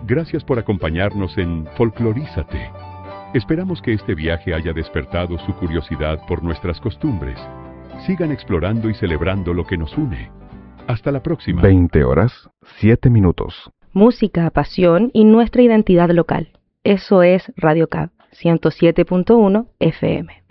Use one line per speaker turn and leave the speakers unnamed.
Gracias por acompañarnos en Folclorízate. Esperamos que este viaje haya despertado su curiosidad por nuestras costumbres. Sigan explorando y celebrando lo que nos une. Hasta la próxima.
20 horas, 7 minutos.
Música, pasión y nuestra identidad local. Eso es Radio Cab 107.1 FM.